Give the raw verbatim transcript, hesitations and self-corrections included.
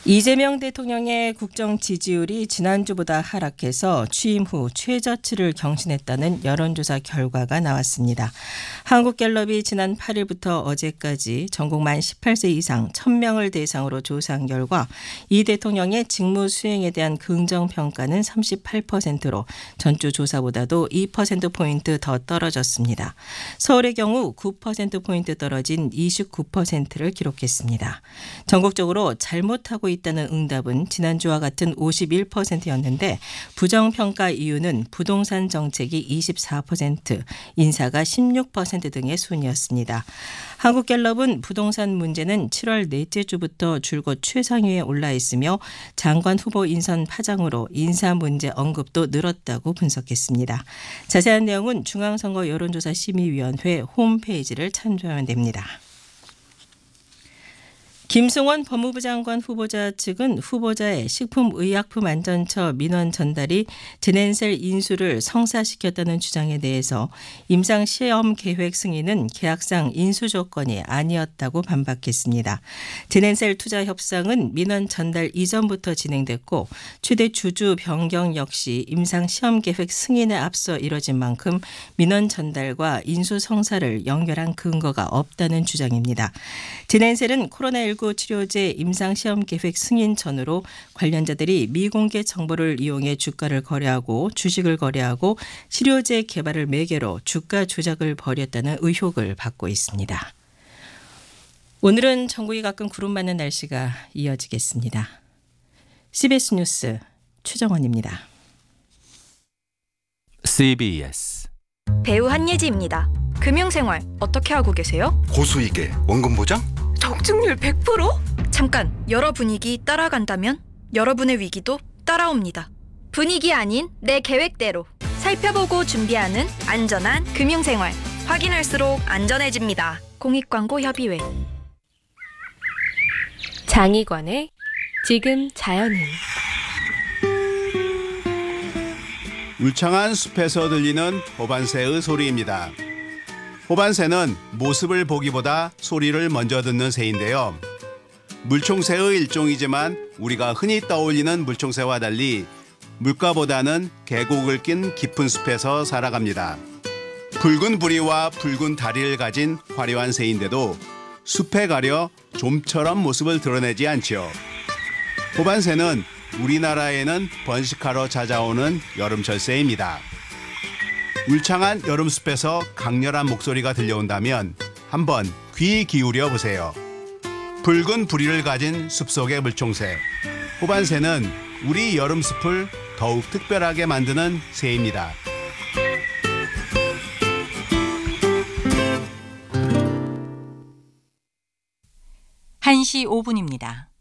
이재명 대통령의 국정 지지율이 지난주보다 하락해서 취임 후 최저치를 경신했다는 여론조사 결과가 나왔습니다. 한국갤럽이 지난 팔 일부터 어제까지 전국 만 십팔 세 이상 천 명을 대상으로 조사한 결과 이 대통령의 직무 수행에 대한 긍정평가는 삼십팔 퍼센트로 전주 조사보다도 이 퍼센트포인트 더 떨어졌습니다. 서울의 경우 구 퍼센트포인트 떨어진 이십구 퍼센트를 기록했습니다. 전국적으로 잘못하고 있다는 응답은 지난주와 같은 오십일 퍼센트였는데 부정평가 이유는 부동산 정책이 이십사 퍼센트, 인사가 십육 퍼센트 등의 순이었습니다. 한국갤럽은 부동산 문제는 칠월 넷째 주부터 줄곧 최상위에 올라 있으며 장관 후보 인선 파장으로 인사 문제 언급도 늘었다고 분석했습니다. 자세한 내용은 중앙선거 여론조사 심의위원회 홈페이지를 참조하면 됩니다. 김승원 법무부 장관 후보자 측은 후보자의 식품의약품안전처 민원 전달이 제넨셀 인수를 성사시켰다는 주장에 대해서 임상시험 계획 승인은 계약상 인수 조건이 아니었다고 반박했습니다. 제넨셀 투자 협상은 민원 전달 이전부터 진행됐고 최대 주주 변경 역시 임상시험 계획 승인에 앞서 이뤄진 만큼 민원 전달과 인수 성사를 연결한 근거가 없다는 주장입니다. 제넨셀은 코로나십구 치료제 임상시험 계획 승인 전후로 관련자들이 미공개 정보를 이용해 주가를 거래하고 주식을 거래하고 치료제 개발을 매개로 주가 조작을 벌였다는 의혹을 받고 있습니다. 오늘은 전국이 가끔 구름 많은 날씨가 이어지겠습니다. 씨비에스 뉴스 최정원입니다. 씨비에스 배우 한예지입니다. 금융생활 어떻게 하고 계세요? 고수익에 원금 보장? 적중률 백 퍼센트? 잠깐, 여러 분위기 따라간다면 여러분의 위기도 따라옵니다. 분위기 아닌 내 계획대로 살펴보고 준비하는 안전한 금융생활. 확인할수록 안전해집니다. 공익광고협의회. 장희관의 지금 자연은. 울창한 숲에서 들리는 호반새의 소리입니다. 호반새는 모습을 보기보다 소리를 먼저 듣는 새인데요. 물총새의 일종이지만 우리가 흔히 떠올리는 물총새와 달리 물가보다는 계곡을 낀 깊은 숲에서 살아갑니다. 붉은 부리와 붉은 다리를 가진 화려한 새인데도 숲에 가려 좀처럼 모습을 드러내지 않죠. 호반새는 우리나라에는 번식하러 찾아오는 여름철 새입니다. 울창한 여름숲에서 강렬한 목소리가 들려온다면 한번 귀 기울여 보세요. 붉은 부리를 가진 숲속의 물총새. 호반새는 우리 여름숲을 더욱 특별하게 만드는 새입니다. 한 시 오 분입니다.